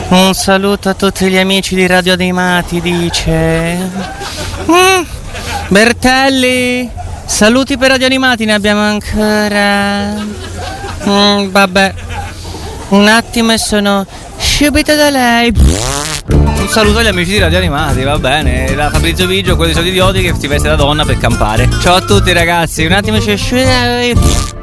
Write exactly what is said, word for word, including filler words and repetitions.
Un saluto a tutti gli amici di Radio Animati, dice. Mm. Bertelli, saluti per Radio Animati, ne abbiamo ancora. Mm, vabbè, un attimo e sono subito da lei. Un saluto agli amici di Radio Animati, va bene. Da Fabrizio Biggio, quelli sono idioti che si veste da donna per campare. Ciao a tutti ragazzi, un attimo c'è.